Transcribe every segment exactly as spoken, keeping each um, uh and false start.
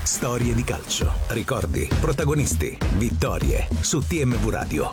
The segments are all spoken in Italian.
Storie di calcio, ricordi, protagonisti, vittorie su T M V Radio.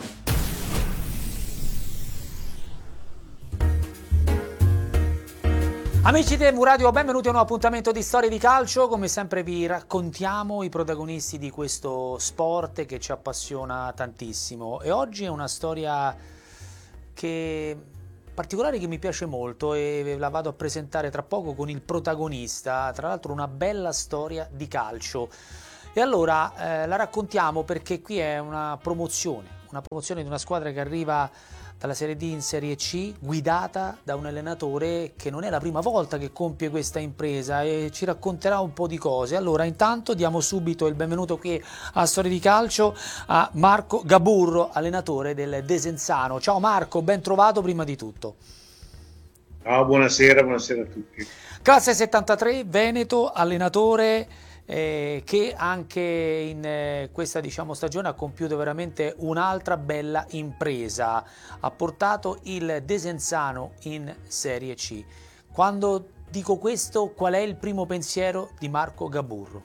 Amici di T M V Radio, benvenuti a un nuovo appuntamento di Storie di calcio. Come sempre vi raccontiamo i protagonisti di questo sport che ci appassiona tantissimo. E oggi è una storia che particolare che mi piace molto e la vado a presentare tra poco con il protagonista, tra l'altro una bella storia di calcio. E allora eh, la raccontiamo perché qui è una promozione, una promozione di una squadra che arriva dalla Serie D in Serie C, guidata da un allenatore che non è la prima volta che compie questa impresa e ci racconterà un po' di cose. Allora intanto diamo subito il benvenuto qui a Storie di Calcio a Marco Gaburro, allenatore del Desenzano. Ciao Marco, ben trovato prima di tutto. Ciao, buonasera, buonasera a tutti. Classe settantatré, Veneto, allenatore Eh, che anche in eh, questa diciamo stagione ha compiuto veramente un'altra bella impresa, ha portato il Desenzano in Serie C. Quando dico questo, qual è il primo pensiero di Marco Gaburro?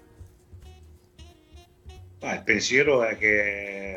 Ah, il pensiero è che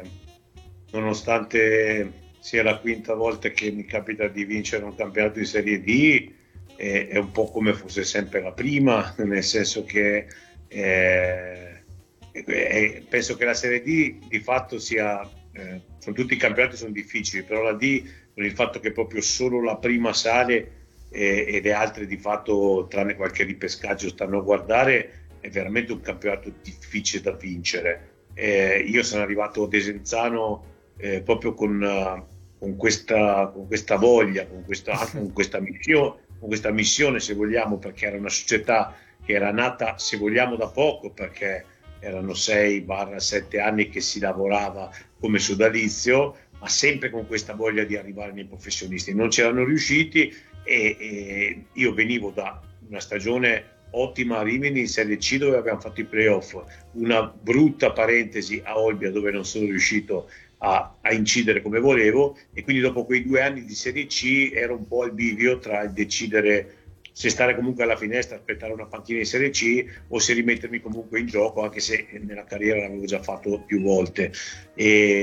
nonostante sia la quinta volta che mi capita di vincere un campionato di Serie D, eh, è un po' come fosse sempre la prima, nel senso che Eh, eh, penso che la Serie D di fatto sia eh, sono tutti i campionati sono difficili, però la D con il fatto che proprio solo la prima sale eh, e le altre di fatto tranne qualche ripescaggio stanno a guardare, è veramente un campionato difficile da vincere. Eh, io sono arrivato a Desenzano eh, proprio con, uh, con, questa, con questa voglia, con questa, con questa missione, con questa missione se vogliamo, perché era una società che era nata, se vogliamo, da poco, perché erano sei sette anni che si lavorava come sodalizio, ma sempre con questa voglia di arrivare nei professionisti. Non c'erano riusciti e, e io venivo da una stagione ottima a Rimini in Serie C dove abbiamo fatto i playoff, una brutta parentesi a Olbia dove non sono riuscito a, a incidere come volevo, e quindi dopo quei due anni di Serie C ero un po' al bivio tra il decidere se stare comunque alla finestra, aspettare una panchina in Serie C o se rimettermi comunque in gioco, anche se nella carriera l'avevo già fatto più volte. E,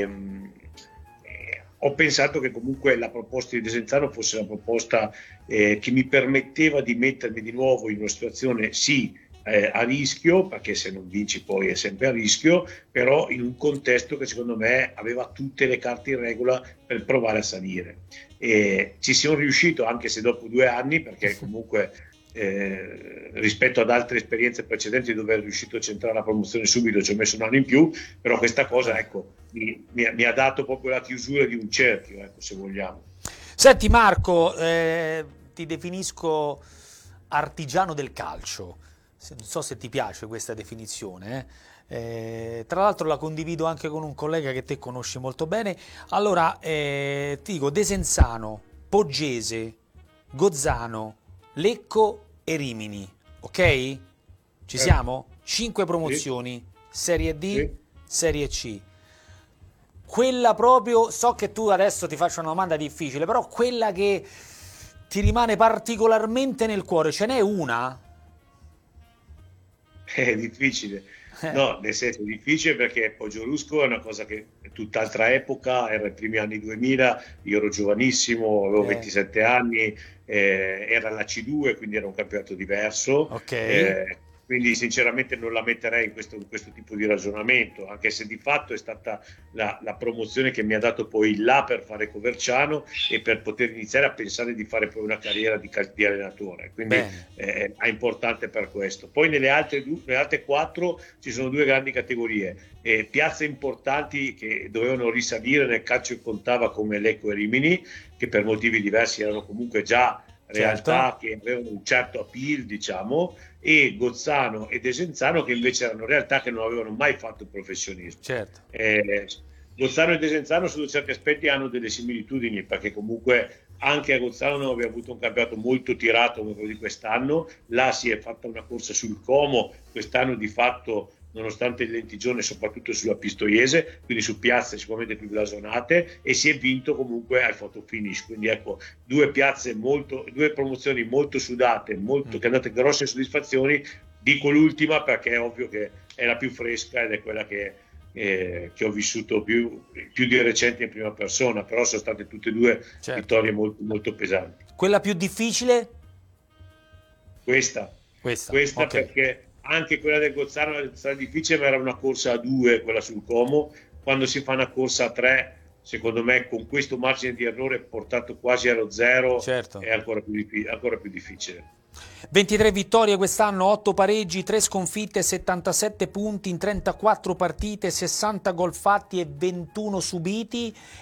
eh, ho pensato che comunque la proposta di Desenzano fosse una proposta eh, che mi permetteva di mettermi di nuovo in una situazione sì eh, a rischio, perché se non vinci poi è sempre a rischio, però in un contesto che secondo me aveva tutte le carte in regola per provare a salire. E ci sono riuscito anche se dopo due anni, perché comunque eh, rispetto ad altre esperienze precedenti dove ero riuscito a centrare la promozione subito ci ho messo un anno in più, però questa cosa ecco mi, mi, mi ha dato proprio la chiusura di un cerchio, ecco, se vogliamo. Senti Marco, eh, ti definisco artigiano del calcio, non so se ti piace questa definizione, eh? Eh, tra l'altro la condivido anche con un collega che te conosci molto bene. Allora eh, ti dico Desenzano, Poggese, Gozzano, Lecco e Rimini, ok? Ci siamo? Cinque promozioni, Serie D, sì. Serie C. Quella proprio, so che tu adesso ti faccio una domanda difficile, però quella che ti rimane particolarmente nel cuore, ce n'è una? È difficile. No, nel senso difficile perché Poggiolusco è una cosa che è tutt'altra epoca, era i primi anni duemila, io ero giovanissimo, avevo eh. ventisette anni, eh, era la C due, quindi era un campionato diverso. Ok. Eh, quindi sinceramente non la metterei in questo, in questo tipo di ragionamento, anche se di fatto è stata la, la promozione che mi ha dato poi il là per fare Coverciano e per poter iniziare a pensare di fare poi una carriera di, di allenatore, quindi eh, è importante per questo. Poi nelle altre, nelle altre quattro ci sono due grandi categorie, eh, piazze importanti che dovevano risalire nel calcio che contava come Lecco e Rimini, che per motivi diversi erano comunque già realtà certo. che avevano un certo appeal, diciamo, e Gozzano e Desenzano che invece erano realtà che non avevano mai fatto il professionismo. Certo. Eh, Gozzano e Desenzano su certi aspetti hanno delle similitudini, perché comunque anche a Gozzano abbiamo avuto un campionato molto tirato come quello di quest'anno, là si è fatta una corsa sul Como, quest'anno di fatto nonostante il lentigione soprattutto sulla Pistoiese, quindi su piazze sicuramente più blasonate, e si è vinto comunque al photo finish, quindi ecco due piazze molto, due promozioni molto sudate, molto, mm. che hanno dato grosse soddisfazioni, Dico l'ultima perché è ovvio che è la più fresca ed è quella che, eh, che ho vissuto più, più di recente in prima persona, però sono state tutte e due Certo. vittorie molto, molto pesanti. Quella più difficile? Questa, Questa, questa okay. Perché anche quella del Gozzano era difficile, ma era una corsa a due, quella sul Como. Quando si fa una corsa a tre, secondo me con questo margine di errore portato quasi allo zero, certo. è ancora più, ancora più difficile. ventitré vittorie quest'anno, otto pareggi, tre sconfitte, settantasette punti in trentaquattro partite, sessanta gol fatti e ventuno subiti.